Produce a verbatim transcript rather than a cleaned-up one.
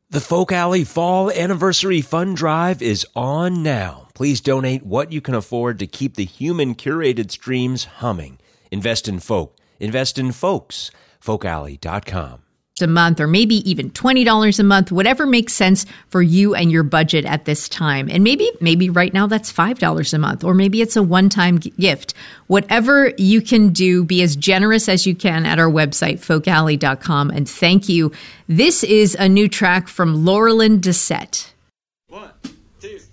The Folk Alley Fall Anniversary Fund Drive is on now. Please donate what you can afford to keep the human-curated streams humming. Invest in folk. Invest in folks. folk alley dot com. A month, or maybe even twenty dollars a month, whatever makes sense for you and your budget at this time. And maybe, maybe right now that's five dollars a month, or maybe it's a one-time g- gift. Whatever you can do, be as generous as you can at our website, folk alley dot com. And thank you. This is a new track from Laurelyn Dissette.